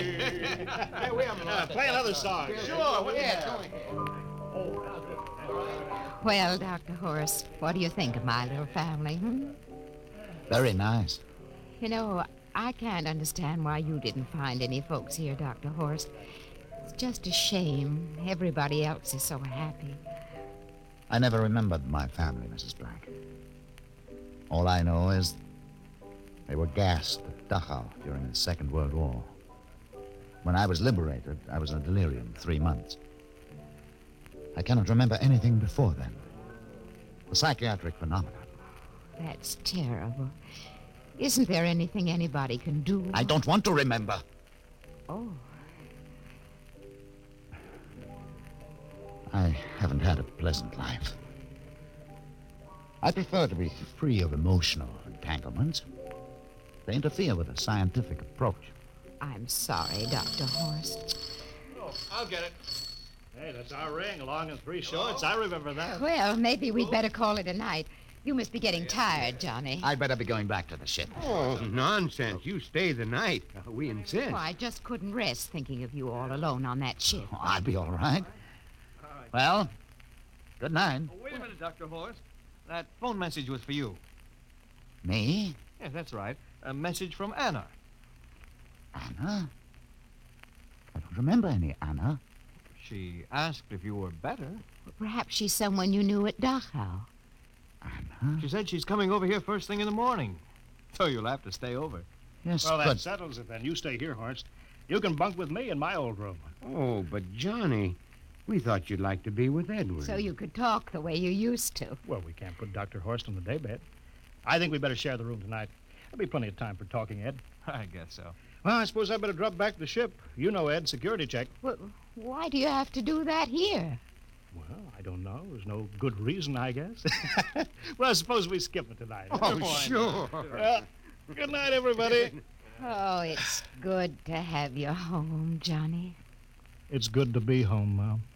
Hey, we haven't Play another song. Sure, yeah. Well, Dr. Horace, what do you think of my little family, Very nice. You know, I can't understand why you didn't find any folks here, Dr. Horace. It's just a shame. Everybody else is so happy. I never remembered my family, Mrs. Black. All I know is they were gassed at Dachau during the Second World War. When I was liberated, I was in a delirium 3 months. I cannot remember anything before then. The psychiatric phenomenon. That's terrible. Isn't there anything anybody can do? I don't want to remember. Oh. I haven't had a pleasant life. I prefer to be free of emotional entanglements. They interfere with a scientific approach. I'm sorry, Dr. Horace. Oh, I'll get it. Hey, that's our ring, long and 3 shorts. I remember that. Well, maybe we'd better call it a night. You must be getting tired, Johnny. I'd better be going back to the ship. Oh, nonsense. You stay the night. We insist. Oh, I just couldn't rest thinking of you all alone on that ship. Oh, I'll be all right. Well, good night. Oh, wait a minute, Dr. Horace. That phone message was for you. Me? Yes, that's right. A message from Anna. Anna? I don't remember any Anna. She asked if you were better. Perhaps she's someone you knew at Dachau. Anna? She said she's coming over here first thing in the morning. So you'll have to stay over. Yes, Well, that but... settles it then. You stay here, Horst. You can bunk with me in my old room. Oh, but Johnny, we thought you'd like to be with Edward. So you could talk the way you used to. Well, we can't put Dr. Horst on the daybed. I think we better share the room tonight. There'll be plenty of time for talking, Ed. I guess so. Well, I suppose I better drop back to the ship. You know, Ed, security check. Well, why do you have to do that here? Well, I don't know. There's no good reason, I guess. Well, I suppose we skip it tonight. Oh, sure. Well, good night, everybody. Oh, it's good to have you home, Johnny. It's good to be home, Mom.